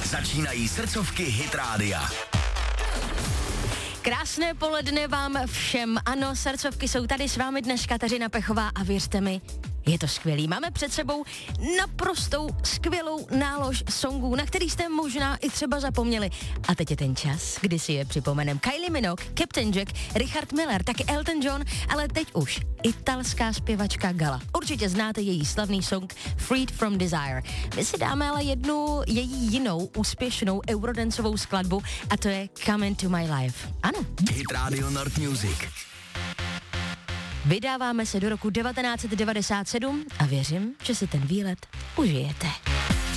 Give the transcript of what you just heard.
Začínají srdcovky Hit Rádia. Krásné poledne vám všem. Ano, srdcovky jsou tady s vámi dnes Kateřina Pechová a věřte mi, je to skvělý. Máme před sebou naprostou skvělou nálož songů, na který jste možná i třeba zapomněli. A teď je ten čas, kdy si je připomenem. Kylie Minogue, Captain Jack, Richard Miller, taky Elton John, ale teď už italská zpěvačka Gala. Určitě znáte její slavný song Freed from Desire. My si dáme ale jednu její jinou úspěšnou eurodancovou skladbu a to je Come Into My Life. Ano. Hit Radio North Music. Vydáváme se do roku 1997 a věřím, že si ten výlet užijete.